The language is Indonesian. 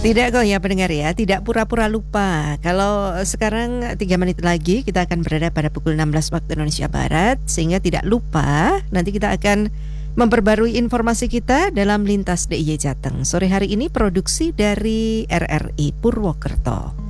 Tidak kok ya pendengar ya, tidak pura-pura lupa. Kalau sekarang 3 menit lagi kita akan berada pada pukul 16 waktu Indonesia Barat. Sehingga tidak lupa, nanti kita akan memperbarui informasi kita dalam Lintas DIY Jateng. Sore hari ini produksi dari RRI Purwokerto.